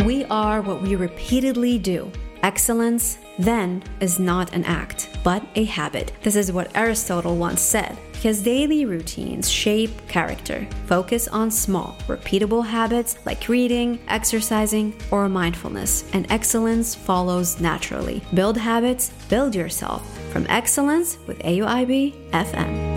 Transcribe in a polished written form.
We are what we repeatedly do. Excellence, then, is not an act, but a habit. This is what Aristotle once said. Because daily routines shape character. Focus on small, repeatable habits like reading, exercising, or mindfulness, and excellence follows naturally. Build habits, build yourself. From Excellence with AUIB FM.